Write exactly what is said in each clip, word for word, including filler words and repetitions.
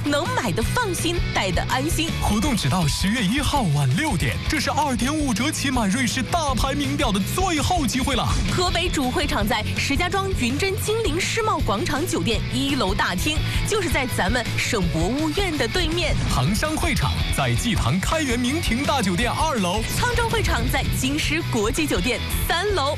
能买的放心，带的安心。 活动只到十月一号晚六点，这是二点五折起买瑞士大牌名表的最后机会了。 河北主会场在石家庄云臻金陵世贸广场酒店一楼大厅，就是在咱们省博物院的对面。 杭商会场在济塘开元明庭大酒店二楼， 沧州会场在京师国际酒店三楼。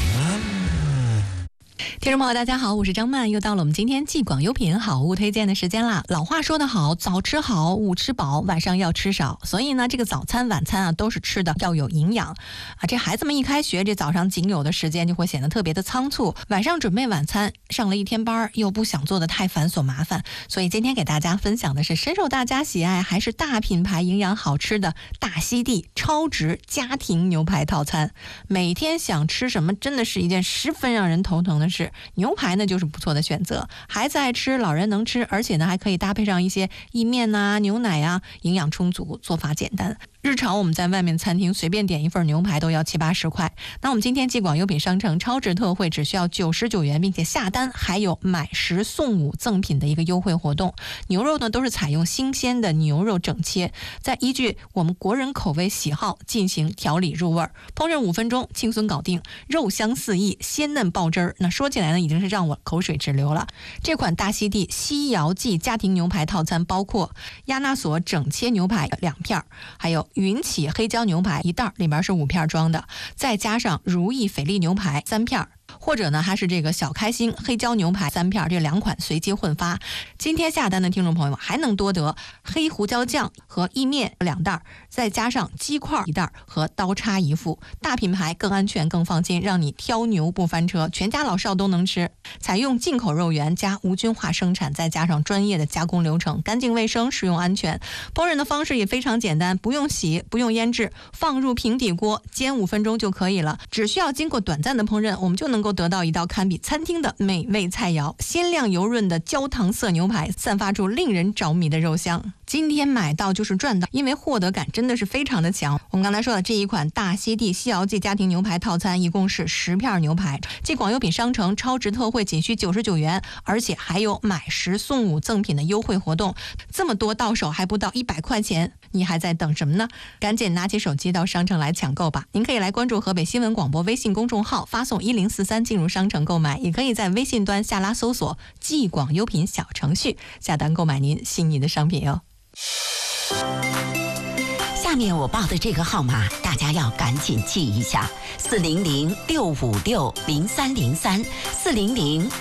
听众朋友大家好，我是张曼，又到了我们今天既广优品好物推荐的时间啦。老话说得好，早吃好，午吃饱，晚上要吃少。所以呢，这个早餐晚餐啊都是吃的要有营养啊。这孩子们一开学，这早上仅有的时间就会显得特别的仓促，晚上准备晚餐，上了一天班又不想做的太繁琐麻烦。所以今天给大家分享的是深受大家喜爱，还是大品牌营养好吃的大溪地超值家庭牛排套餐。每天想吃什么真的是一件十分让人头疼的事，牛排呢就是不错的选择，孩子爱吃，老人能吃，而且呢还可以搭配上一些意面啊、牛奶啊，营养充足，做法简单。日常我们在外面餐厅随便点一份牛排都要七八十块，那我们今天既广优品商城超值特惠只需要九十九元，并且下单还有买十送五赠品的一个优惠活动。牛肉呢都是采用新鲜的牛肉整切，再依据我们国人口味喜好进行调理入味，烹饪五分钟轻松搞定，肉香四溢，鲜嫩爆汁儿。那说起来呢已经是让我口水直流了。这款大溪地西窑记家庭牛排套餐包括亚纳索整切牛排两片，还有云起黑椒牛排一袋，里面是五片装的，再加上如意菲力牛排三片，或者呢还是这个小开心黑椒牛排三片，这两款随机混发。今天下单的听众朋友还能多得黑胡椒酱和意面两袋，再加上鸡块一袋和刀叉一副。大品牌更安全更放心，让你挑牛不翻车，全家老少都能吃。采用进口肉源加无菌化生产，再加上专业的加工流程，干净卫生，食用安全。烹饪的方式也非常简单，不用洗，不用腌制，放入平底锅煎五分钟就可以了。只需要经过短暂的烹饪，我们就能够得到一道堪比餐厅的美味菜肴。鲜亮油润的焦糖色牛排散发出令人着迷的肉香，今天买到就是赚到，因为获得感真的是非常的强。我们刚才说的这一款大溪地西窑记家庭牛排套餐一共是十片牛排，继广优品商城超值特惠仅需九十九元，而且还有买十送五赠品的优惠活动，这么多到手还不到一百块钱，你还在等什么呢？赶紧拿起手机到商城来抢购吧。您可以来关注河北新闻广播微信公众号，发送一零四三进入商城购买，也可以在微信端下拉搜索既广优品小程序，下单购买您心仪的商品哟。 下面我报的这个号码大家要赶紧记一下：四零零六五六零三零三，四零零